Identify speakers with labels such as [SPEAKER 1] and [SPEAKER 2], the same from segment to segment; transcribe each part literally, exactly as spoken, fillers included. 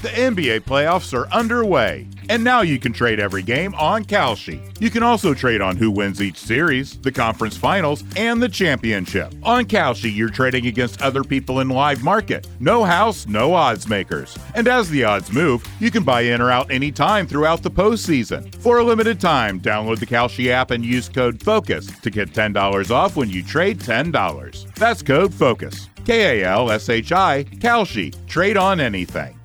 [SPEAKER 1] The N B A playoffs are underway, and now you can trade every game on Kalshi. You can also trade on who wins each series, the conference finals, and the championship. On Kalshi, you're trading against other people in live market. No house, no odds makers. And as the odds move, you can buy in or out anytime throughout the postseason. For a limited time, download the Kalshi app and use code FOCUS to get ten dollars off when you trade ten dollars. That's code FOCUS. K A L S H I, Kalshi. Trade on anything.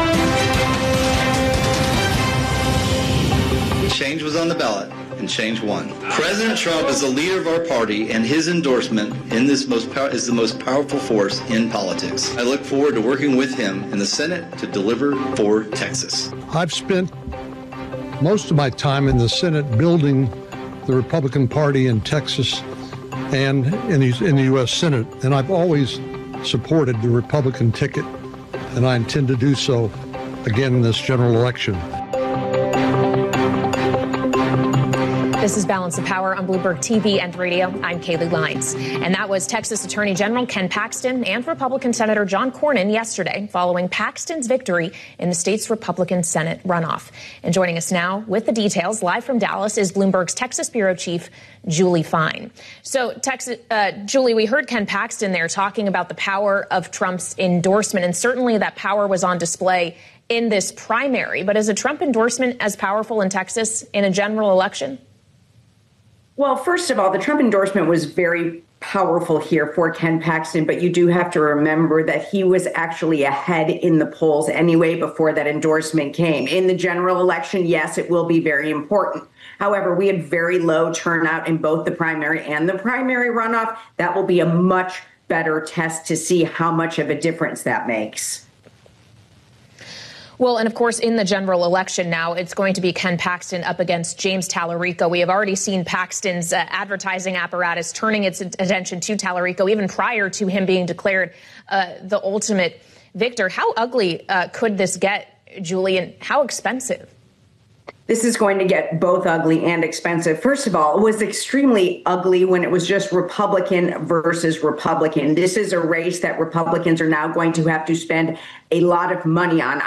[SPEAKER 2] Change was on the ballot, and change won. President Trump is the leader of our party, and his endorsement in this most pow- is the most powerful force in politics. I look forward to working with him in the Senate to deliver for Texas.
[SPEAKER 3] I've spent most of my time in the Senate building the Republican Party in Texas and in the, in the U S Senate, and I've always supported the Republican ticket, and I intend to do so again in this general election.
[SPEAKER 4] This is Balance of Power on Bloomberg T V and radio. I'm Kaylee Lines. And that was Texas Attorney General Ken Paxton and Republican Senator John Cornyn yesterday following Paxton's victory in the state's Republican Senate runoff. And joining us now with the details live from Dallas is Bloomberg's Texas Bureau Chief Julie Fine. So, Texas, uh, Julie, we heard Ken Paxton there talking about the power of Trump's endorsement, and certainly that power was on display in this primary. But is a Trump endorsement as powerful in Texas in a general election?
[SPEAKER 5] Well, first of all, the Trump endorsement was very powerful here for Ken Paxton, but you do have to remember that he was actually ahead in the polls anyway before that endorsement came. In the general election, yes, it will be very important. However, we had very low turnout in both the primary and the primary runoff. That will be a much better test to see how much of a difference that makes.
[SPEAKER 4] Well, and of course, in the general election now, it's going to be Ken Paxton up against James Tallarico. We have already seen Paxton's uh, advertising apparatus turning its attention to Tallarico even prior to him being declared uh, the ultimate victor. How ugly uh, could this get, Julie, and how expensive?
[SPEAKER 5] This is going to get both ugly and expensive. First of all, it was extremely ugly when it was just Republican versus Republican. This is a race that Republicans are now going to have to spend a lot of money on.